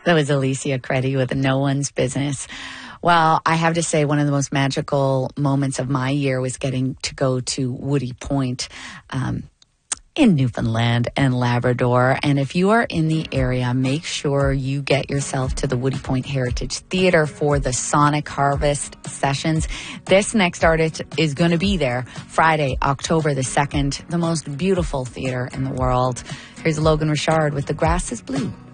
That was Alicia Credi with No One's Business. Well, I have to say one of the most magical moments of my year was getting to go to Woody Point in Newfoundland and Labrador. And if you are in the area, make sure you get yourself to the Woody Point Heritage Theatre for the Sonic Harvest sessions. This next artist is going to be there Friday, October the 2nd, the most beautiful theatre in the world. Here's Logan Richard with The Grass is Blue.